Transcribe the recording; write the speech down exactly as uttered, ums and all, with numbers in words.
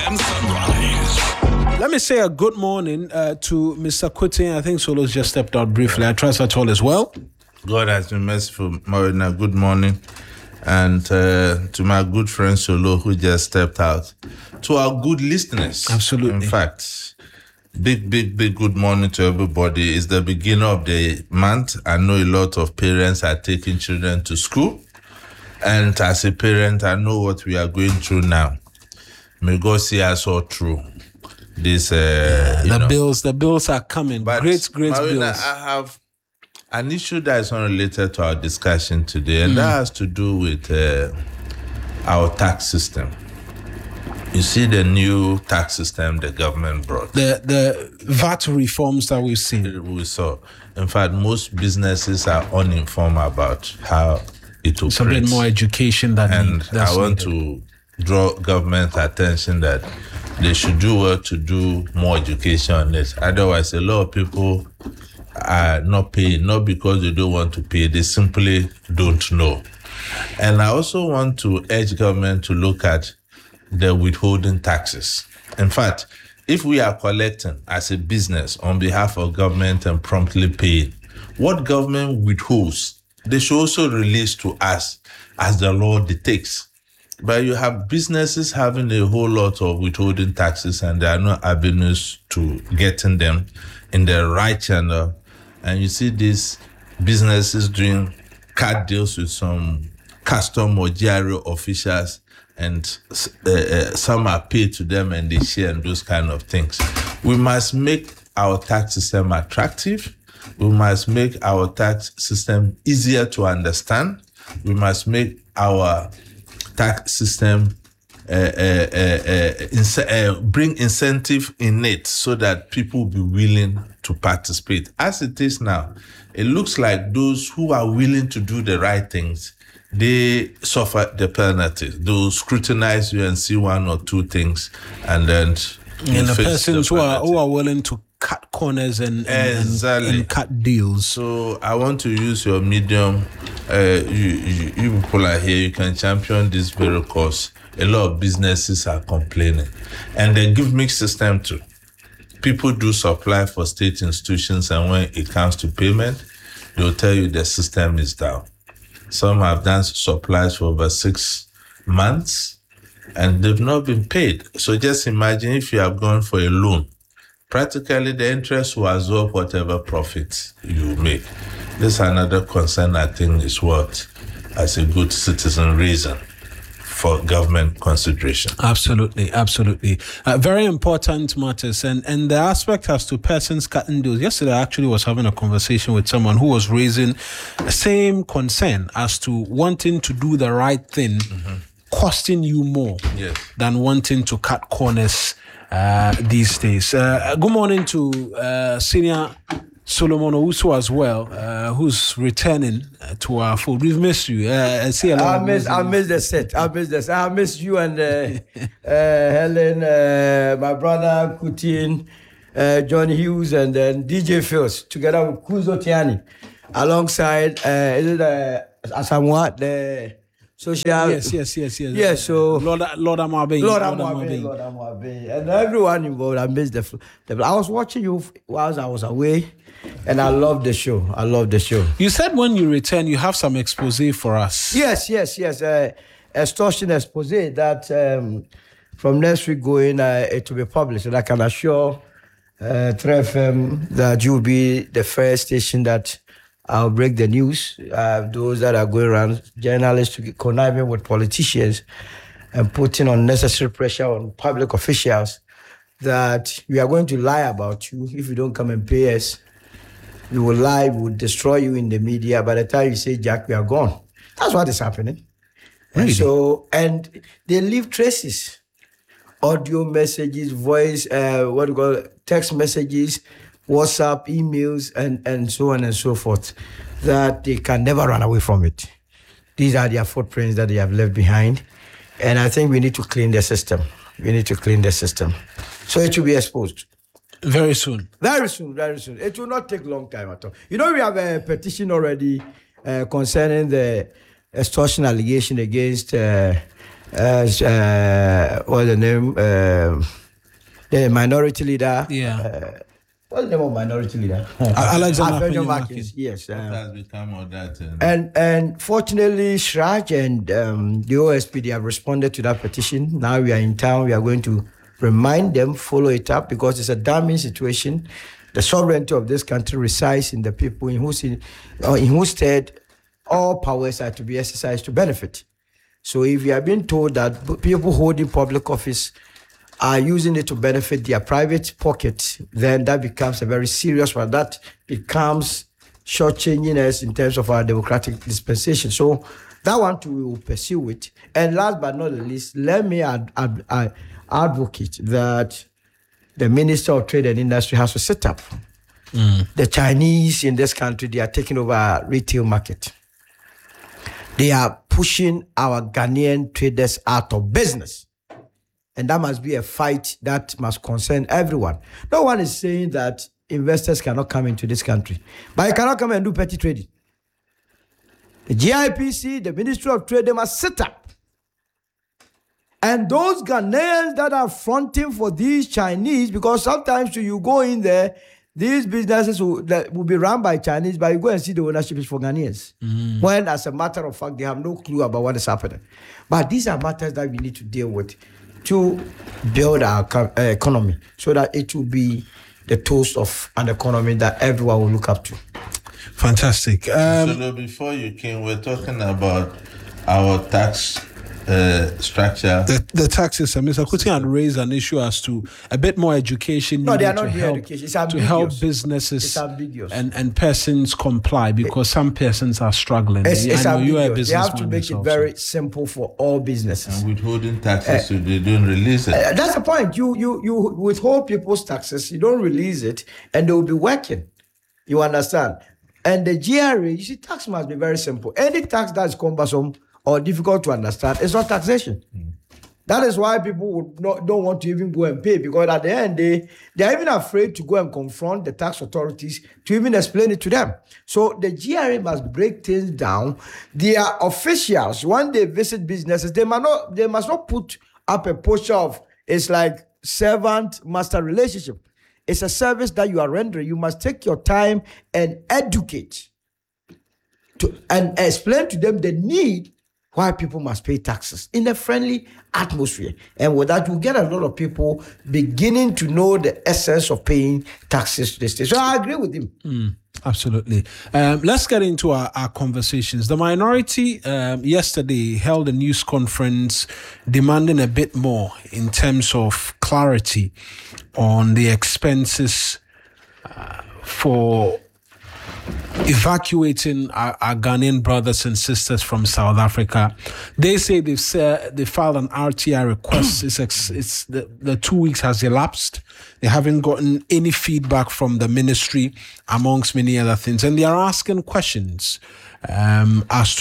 M Sunrise. Let me say a good morning uh, to Mister Kuti. I think Solo's just stepped out briefly. I trust that's all as well. God has been merciful, Marina. Good morning. And uh, to my good friend Solo, who just stepped out. To our good listeners. Absolutely. In fact, big, big, big good morning to everybody. It's the beginning of the month. I know a lot of parents are taking children to school. And as a parent, I know what we are going through now. May God see us all through. This, uh, the know. bills, the bills are coming. But great, great Marina, bills. I have an issue that is unrelated to our discussion today, and mm. that has to do with uh, our tax system. You see the new tax system the government brought. The the V A T reforms that we've seen. We saw. In fact, most businesses are uninformed about how it operates. It's a bit more education than And need, I want needed. to draw government attention that they should do well to do more education on this. Otherwise, a lot of people are not paying, not because they don't want to pay, they simply don't know. And I also want to urge government to look at the withholding taxes. In fact, if we are collecting as a business on behalf of government and promptly paying, what government withholds, they should also release to us as the law dictates. But you have businesses having a whole lot of withholding taxes and there are no avenues to getting them in the right channel. And you see these businesses doing cut deals with some custom or G R O officials, and uh, uh, some are paid to them and they share and those kind of things. We must make our tax system attractive. We must make our tax system easier to understand. We must make our tax system uh, uh, uh, uh, ins- uh, bring incentive in it so that people will be willing to participate. As it is now, it looks like those who are willing to do the right things, they suffer the penalties. They'll scrutinize you and see one or two things, and then and the persons the who are who are willing to cut corners and, and, exactly. and, and cut deals. So I want to use your medium. Uh, you, you, you people are here. You can champion this very cause. A lot of businesses are complaining, and they give mixed system too. People do supply for state institutions, and when it comes to payment, they'll tell you the system is down. Some have done supplies for over six months, and they've not been paid. So just imagine if you have gone for a loan. Practically, the interest will absorb whatever profit you make. This is another concern I think is what, as a good citizen, reason for government consideration. Absolutely, absolutely. Uh, very important matters. And, and the aspect as to persons cutting deals. Yesterday, I actually was having a conversation with someone who was raising the same concern as to wanting to do the right thing, mm-hmm. costing you more yes. than wanting to cut corners uh, these days. Uh, good morning to uh, Senior Solomon Owusu as well, uh, who's returning uh, to our fold. We've missed you. Uh, I see a lot. I miss, I miss the set. I miss the set. I miss you and uh, uh, Helen, uh, my brother Kutin, uh, John Hughes, and then D J Phils, together with Kuzo Tiani, alongside uh, is it uh, Asamoah, the social. Yes, yes, yes, yes. Yes, so Lord, Lord Amabe, Lord Amabe, Lord Amabe, and everyone involved. I miss the, the. I was watching you whilst I was away. And I love the show. I love the show. You said when you return, you have some expose for us. Yes, yes, yes. Uh, extortion expose that um, from next week going, uh, it will be published. And I can assure uh, Trey F M that you will be the first station that I'll break the news. Uh, those that are going around, journalists to conniving with politicians and putting unnecessary pressure on public officials, that we are going to lie about you if you don't come and pay us. We will lie, we will destroy you in the media. By the time you say, Jack, we are gone. That's what is happening. Really? And so, and they leave traces. Audio messages, voice, uh, what do you call it, text messages, WhatsApp, emails, and, and so on and so forth, that they can never run away from it. These are their footprints that they have left behind. And I think we need to clean the system. We need to clean the system. So it will be exposed. Very soon. Very soon, very soon. It will not take a long time at all. You know, we have a petition already uh, concerning the extortion allegation against uh, as uh, what's the name? Uh, the minority leader. Yeah. Uh, what's the name of minority leader? Alexander Alexander Payne-Markin. Markins. Yes. What Um, has become of that? uh, and and fortunately, Shraj and um, the O S P they have responded to that petition. Now we are in town. We are going to remind them, follow it up because it's a damning situation. The sovereignty of this country resides in the people in whose in, or in whose stead all powers are to be exercised to benefit. So if you are being told that p- people holding public office are using it to benefit their private pocket, then that becomes a very serious one. That becomes shortchanging us in terms of our democratic dispensation. So that one too, we will pursue it. And last but not the least, let me ad- ad- ad- advocate that the Minister of Trade and Industry has to set up. Mm. The Chinese in this country, they are taking over our retail market. They are pushing our Ghanaian traders out of business. And that must be a fight that must concern everyone. No one is saying that investors cannot come into this country, but you cannot come and do petty trading. The G I P C, the Ministry of Trade, they must sit up. And those Ghanaians that are fronting for these Chinese, because sometimes you go in there, these businesses will, that will be run by Chinese, but you go and see the ownership is for Ghanaians. Mm. When, as a matter of fact, they have no clue about what is happening. But these are matters that we need to deal with to build our uh, economy so that it will be the toast of an economy that everyone will look up to. Fantastic. Um, so before you came, we're talking about our tax uh, structure. The, the tax system. Mister Kuti had raised an issue as to a bit more education. No, they are needed not to the help, education. It's to ambiguous. help businesses It's ambiguous. and, and persons comply because some persons are struggling. It's, it's I know you are a ambiguous. They have to businessman make it yourself, very so. simple for all businesses. And withholding taxes, so they don't release it. Uh, that's the point. You you you withhold people's taxes, you don't release it, and they will be working. You understand? And the G R A, you see, tax must be very simple. Any tax that is cumbersome or difficult to understand, it's not taxation. Mm. That is why people would not, don't want to even go and pay, because at the end, they, they are even afraid to go and confront the tax authorities to even explain it to them. So the G R A must break things down. Their officials, when they visit businesses, they must not, they must not put up a posture of, it's like servant-master relationship. It's a service that you are rendering. You must take your time and educate to, and explain to them the need why people must pay taxes in a friendly atmosphere. And with that, you get a lot of people beginning to know the essence of paying taxes to the state. So I agree with him. Mm, absolutely. Um, let's get into our, our conversations. The minority um, yesterday held a news conference demanding a bit more in terms of clarity on the expenses uh, for evacuating our, our Ghanaian brothers and sisters from South Africa. They say they've said they filed an R T I request. it's ex, it's the, the two weeks has elapsed. They haven't gotten any feedback from the ministry, amongst many other things, and they are asking questions um, as to